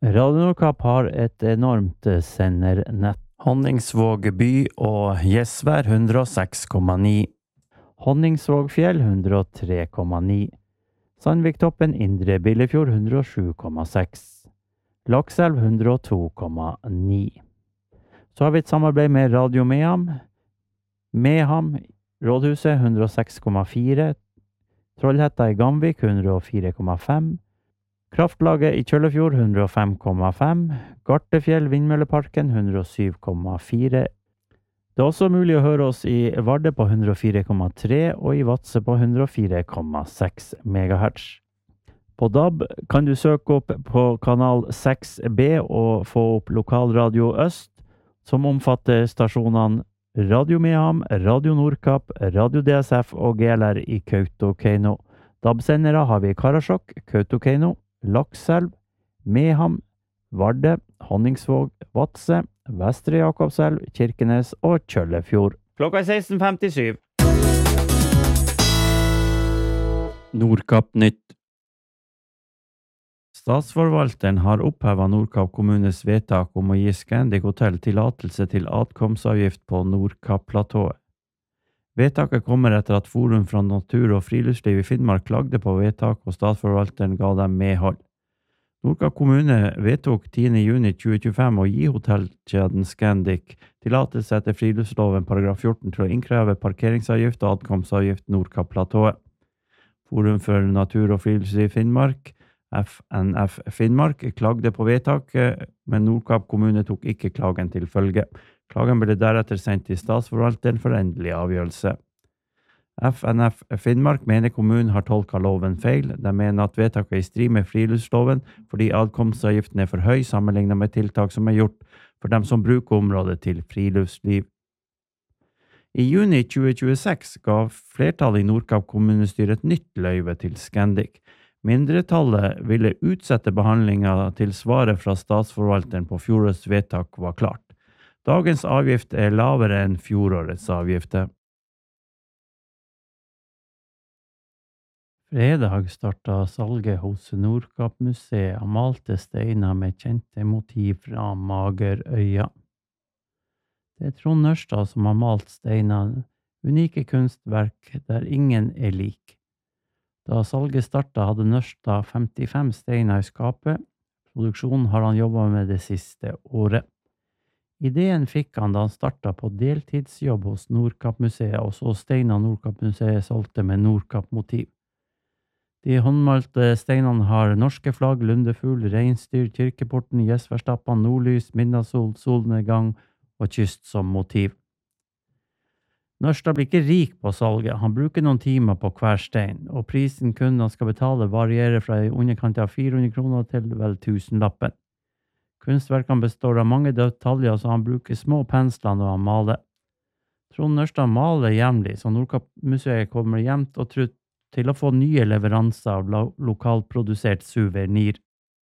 Radio Nordkapp har et enormt sendernett. Honningsvåg by og Gjesvær 106,9. Honningsvågfjell 103,9. Sandviktoppen Indre Billefjord 107,6. Lakselv 102,9. Så har vi et samarbeid med Radio Meham. Meham, Rådhuset 106,4. Trollhetta i Gamvik 104,5. Kraftlaget i Kjøllefjord 105,5. Gartefjell Vindmølleparken 107,4. Det er også mulig å høre oss i Varde på 104,3 og i Vadsø på 104,6 MHz. På DAB kan du søke opp på kanal 6B og få opp Lokalradio Øst, som omfatter stasjonene Radio Meham, Radio Nordkapp, Radio DSF og GLR i Kautokeino. DAB-sendere har vi i Karasjok, Kautokeino, Lakselv, Meham, Varde, Honningsvåg, Vadsø, Vestre Jakobselv, Kirkenes og Kjøllefjord. Klokka er 16:57. Nordkapp Nytt. Statsforvalteren har opphevet Nordkapp kommunes vedtak om å gi Scandic Hotel tillatelse til atkomstavgift på Nordkapp-platået. Vedtaket kommer etter at Forum for natur og friluftsliv i Finnmark klagde på vedtak, og statsforvalteren ga dem medhold. Nordkapp kommune vedtok 10. juni 2025 å gi hotellkjeden Scandic tillatelse etter friluftsloven paragraf 14 til å innkreve parkeringsavgift og atkomstavgift Nordkapp-platået. Forum for natur og friluftsliv i Finnmark, FNF Finnmark, klagde på vedtaket, men Nordkapp kommune tok ikke klagen til følge. Klagen ble deretter sendt til statsforvalteren for endelig avgjørelse. FNF Finnmark mener kommunen har tolket loven feil. De mener at vedtaket er i strid med friluftsloven fordi adkomstavgiften er for høy sammenlignet med tiltak som er gjort for dem som bruker området til friluftsliv. I juni 2026 ga flertallet i Nordkapp kommunestyre et nytt løyve til Scandic. Mindretallet ville utsette behandlingen til svaret fra statsforvalteren på fjorårets vedtak var klart. Dagens avgift er lavere enn fjorårets avgifter. Fredag startet salget hos Nordkapp-museet av malte steiner med kjente motiv fra Magerøya. Det er Trond Nørstad som har malt steinene, unike kunstverk der ingen er lik. Da salget startet hadde Nørstad 55 steiner i skapet. Produksjonen har han jobbet med det siste året. Ideen fikk han da han startet på deltidsjobb hos Nordkapp-museet, og så steiner Nordkapp-museet solgte med Nordkapp-motiv. De håndmalte steinene har norske flagg, lundefugl, reinsdyr, kirkeporten, Gjesværstappa, nordlys, midnattssol, solnedgang og kyst som motiv. Nørstad blir ikke rik på salget, han bruker noen timer på hver stein, og prisen kundene skal betale varierer fra i underkant av 400 kroner til vel 1000-lappen. Kunstverkene består av mange detaljer, så han bruker små pensler når han maler. Trond Nørstad maler jevnlig, så Nordkapp-museet kommer jevnt og trutt til å få nye leveranser av lokalprodusert suvenir.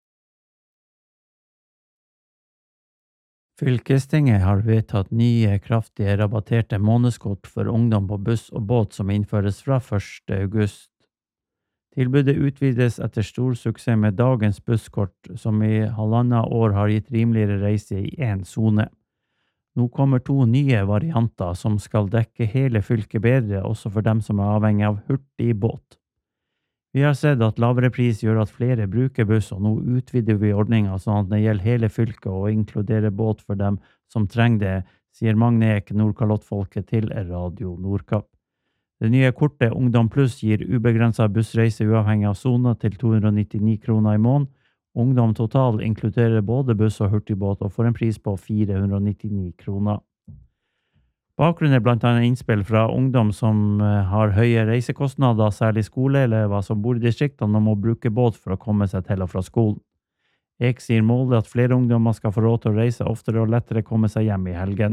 Fylkestinget har vedtatt nye kraftige rabatterte månedskort for ungdom på buss og båt som innføres fra 1. august. Tilbudet utvides etter stor suksess med dagens busskort, som i 1,5 år har gitt rimeligere reise i en zone. Nå kommer 2 nye varianter som skal dekke hele fylket bedre, også for dem som er avhengig av hurtig båt. Vi har sett at lavere pris gjør at flere bruker buss, og nå utvider vi ordningen sånn at det gjelder hele fylket og inkluderer båt for dem som trenger det, sier Magne Ek, Nordkalottfolket til Radio Nordkapp. Det nye kortet Ungdom Pluss gir ubegrenset bussreise uavhengig av zone til 299 kroner i måneden. Ungdom total inkluderer både buss og hurtigbåt og får en pris på 499 kroner. Bakgrunnen er blant annet innspill fra ungdom som har høye reisekostnader, særlig skoleelever som bor i distriktene og må bruke båt for å komme seg til og fra skolen. Ek sier målet at flere ungdommer skal få råd til å reise oftere og lettere komme seg hjem i helgen.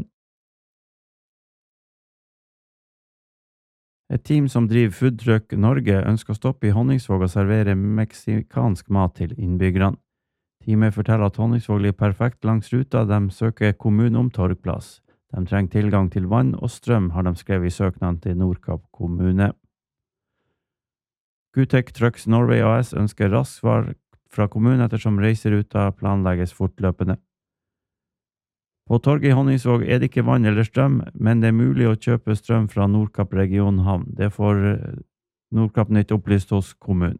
Et team som driver Food Truck Norge ønsker å stoppe i Honningsvåg og servere meksikansk mat til innbyggerne. Teamet forteller at Honningsvåg ligger perfekt langs ruta, de søker kommunen om torgplass. De trenger tilgang til vann og strøm, har de skrevet i søknaden til Nordkapp kommune. Gutek Trucks Norway AS ønsker rask svar fra kommunen ettersom reiseruta planlegges fortløpende. På torget i Honningsvåg er det ikke vann eller strøm, men det er mulig å kjøpe strøm fra Nordkapp regionhavn. Det får Nordkapp Nytt opplyst hos kommunen.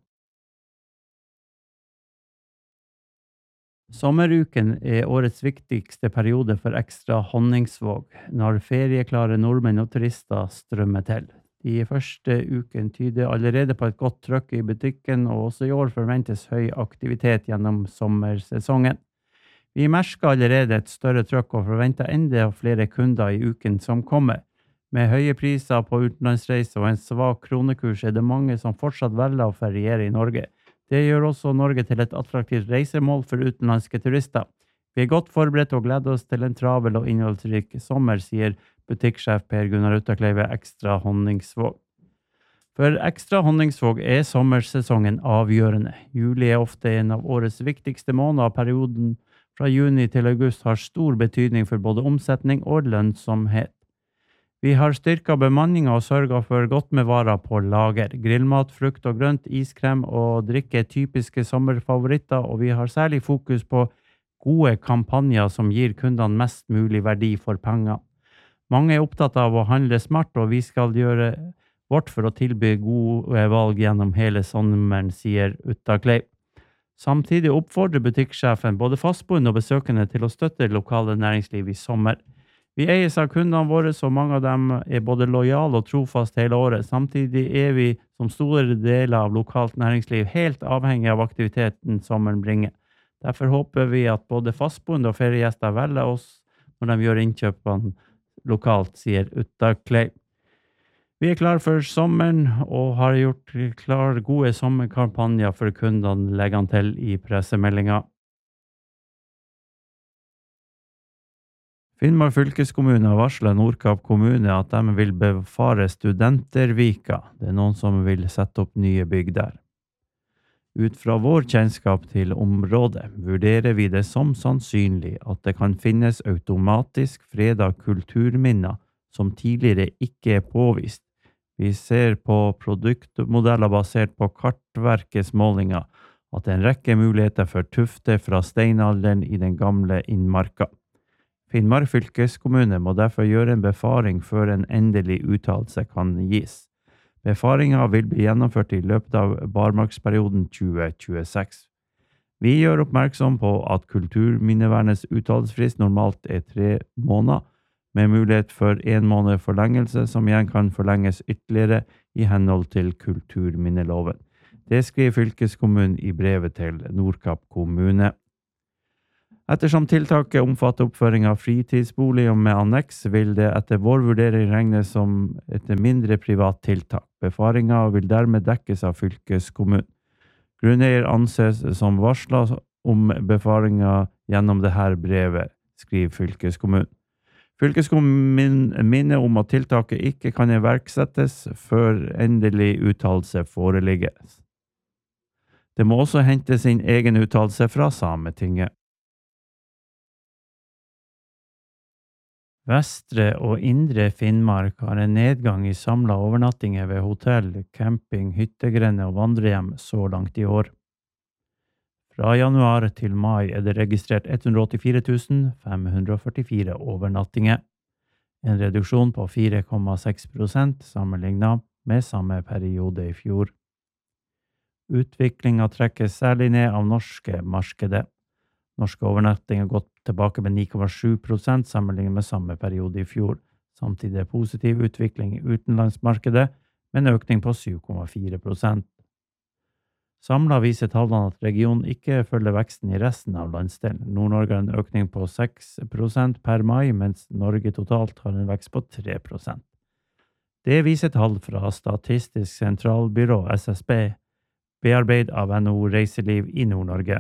Sommeruken er årets viktigste periode for Ekstra Honningsvåg, når ferieklare nordmenn og turister strømmer til. De første uken tyder allerede på et godt trøkk i butikken, og også i år forventes høy aktivitet gjennom sommersesongen. Vi merker allerede et større trøkk og forventer enda flere kunder i uken som kommer. Med høye priser på utenlandsreiser og en svak kronekurs er det mange som fortsatt velger å feriere i Norge. Det gjør også Norge til et attraktivt reisemål for utenlandske turister. Vi er godt forberedt og gleder oss til en travel og innholdsrik sommer, sier butikksjef Per Gunnar Uttakleive Ekstra Honningsvåg. For Ekstra Honningsvåg er sommersesongen avgjørende. Juli er ofte en av årets viktigste måneder. Perioden fra juni til august har stor betydning for både omsetning og lønnsomhet. Vi har styrket bemanningen og sørget for godt med varer på lager. Grillmat, frukt og grønt, iskrem og drikke er typiske sommerfavoritter, og vi har særlig fokus på gode kampanjer som gir kundene mest mulig verdi for penger. Mange er opptatt av å handle smart, og vi skal gjøre vårt for å tilby gode valg gjennom hele sommeren, sier Uttakleiv. Samtidig oppfordrer butikksjefen både fastboende og besøkende til å støtte lokale næringsliv i sommer. Vi eies av kundene våre, så mange av dem er både lojale og trofast hele året. Samtidig er vi, som store deler av lokalt næringsliv, helt avhengig av aktiviteten sommeren bringer. Derfor håper vi at både fastboende og feriegjester velger oss når de gjør innkjøpene lokalt, sier Uttakleiv. Vi er klar for sommeren og har gjort klar gode sommerkampanjer for kundene, legger han til i pressemeldinga. Finnmark fylkeskommune har varslet Nordkapp kommune at de vil befare Studentervika. Det er noen som vil sette opp nye bygg der. Ut fra vår kjennskap til området vurderer vi det som sannsynlig at det kan finnes automatisk fredet kulturminner som tidligere ikke er påvist. Vi ser på produktmodeller basert på kartverkets målinger at det er en rekke muligheter for tufter fra steinalderen i den gamle innmarka. Finnmark fylkeskommune må derfor gjøre en befaring før en endelig uttalelse kan gis. Befaringen vil bli gjennomført i løpet av barmarksperioden 2026. Vi gjør oppmerksom på at kulturminnevernets uttalelsesfrist normalt er 3 måneder, med mulighet for 1 måned forlengelse, som igjen kan forlenges ytterligere i henhold til kulturminneloven. Det skriver fylkeskommunen i brevet til Nordkapp kommune. Ettersom tiltaket omfatter oppføring av fritidsbolig og med anneks, vil det etter vår vurdering regnes som et mindre privat tiltak. Befaringen vil dermed dekkes av fylkeskommunen. Grunneier anses som varslet om befaringen gjennom dette brevet, skriver fylkeskommunen. Fylkeskommunen minner om at tiltaket ikke kan iverksettes før endelig uttalelse foreligger. Det må også hentes inn egen uttalelse fra Sametinget. Vestre og Indre Finnmark har en nedgang i samlet overnattinger ved hotell, camping, hyttegrender og vandrehjem så langt i år. Fra januar til mai er det registrert 184 544 overnattinger, en reduksjon på 4,6% sammenlignet med samme periode i fjor. Utviklingen trekkes særlig ned av norske markedet. Norske overnattinger har gått tilbake med 9,7% sammenlignet med samme periode i fjor. Samtidig er positiv utvikling i utenlandsmarkedet med en økning på 7,4%. Samlet viser tallene at regionen ikke følger veksten i resten av landsdelen. Nord-Norge har en økning på 6% per mai, mens Norge totalt har en vekst på 3%. Det viser tall fra Statistisk sentralbyrå, SSB, bearbeidet av NHO Reiseliv i Nord-Norge.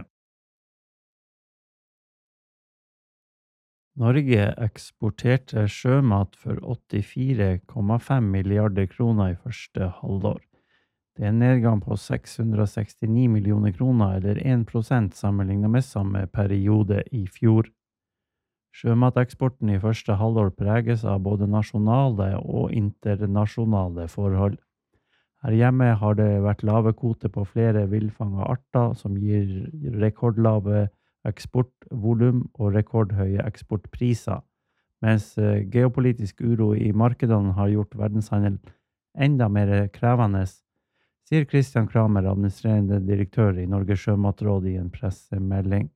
Norge eksporterte sjømat for 84,5 milliarder kroner i første halvår. Det er en nedgang på 669 millioner kroner, eller 1% sammenlignet med samme periode i fjor. Sjømateksporten i første halvår preges av både nasjonale og internasjonale forhold. Her hjemme har det vært lave kvoter på flere villfangede arter, som gir rekordlave eksportvolum og rekordhøye eksportpriser, mens geopolitisk uro i markedene har gjort verdenshandel enda mer krevende, sier Christian Kramer, administrerende direktør i Norges sjømatråd i en pressemelding.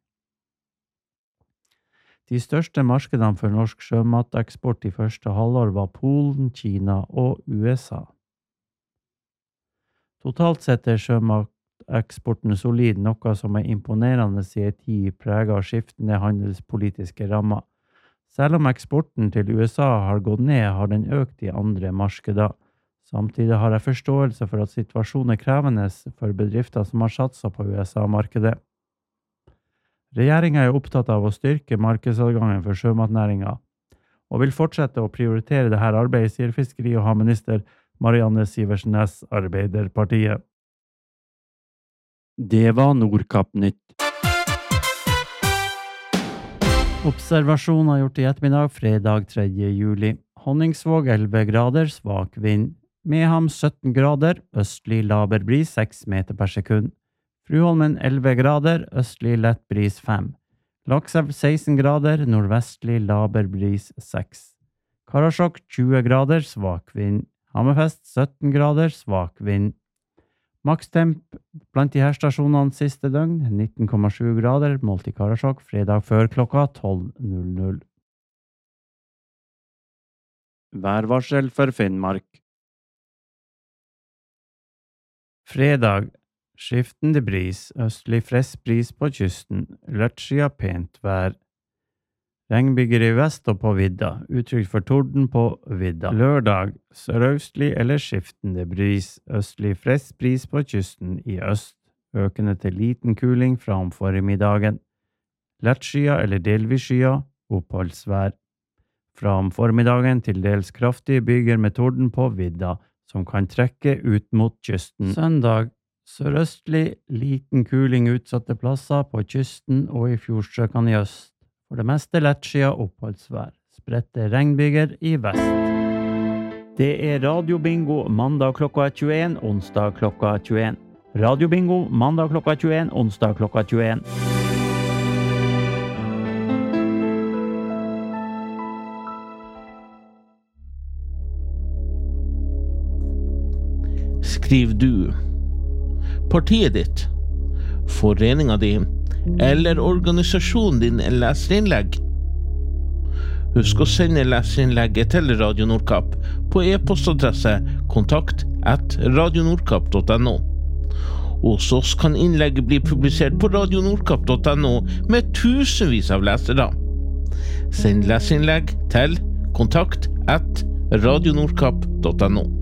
De største markedene for norsk sjømateksport i første halvår var Polen, Kina og USA. Totalt sett sjømateksporten solid, noe som imponerende i en tid preget av skiftende handelspolitiske rammer. Selv om eksporten til USA har gått ned, har den økt i andre markeder. Samtidig har jeg forståelse for at situasjonen krevende for bedrifter som har satset på USA-markedet. Regjeringen opptatt av å styrke markedsadgangen for sjømatnæringen, og vil fortsette å prioritere dette arbeidet, sier fiskeri- og havminister Marianne Sivertsen Næss, Arbeiderpartiet. Det var Nordkapp-nytt. Observasjoner gjort i ettermiddag, fredag 3. juli. Honningsvåg 11 grader, svak vind. Meham 17 grader, østlig laber bris 6 meter per sekund. Fruholmen 11 grader, østlig lett bris 5. Lakselv 16 grader, nordvestlig laber bris 6. Karasjok 20 grader, svak vind. Hammerfest 17 grader, svak vind. Makstemp blant de her stasjonene siste døgn, 19,7 grader, målt i Karasjok, fredag før klokka 12.00. Værvarsel for Finnmark. Fredag, skiftende bris, østlig frisk bris på kysten, lørtskya pent vær. Regnbyger i vest og på vidda, utrygt for torden på vidda. Lørdag, sørøstlig eller skiftende bris, østlig frisk bris på kysten i øst, økende til liten kuling fra om formiddagen. Lettskya eller delvis skya, oppholdsvær. Fra om formiddagen til dels kraftige byger med torden på vidda, som kan trekke ut mot kysten. Søndag, sørøstlig, liten kuling utsatte plasser på kysten og i fjordstrøkene i øst. For det meste lettskya oppholdsvær. Spredte regnbyger i vest. Det radiobingo mandag klokka 21, onsdag klokka 21. Radiobingo mandag klokka 21, onsdag klokka 21. Skriv du, partiet ditt, foreninga di eller organisasjonen din leserinnlegg. Husk å sende leserinnlegget til Radio Nordkapp på e-postadresse kontakt@radionordkapp.no. Hos oss kan innlegget bli publisert på radionordkapp.no med tusenvis av lesere. Send leserinnlegg til kontakt@radionordkapp.no.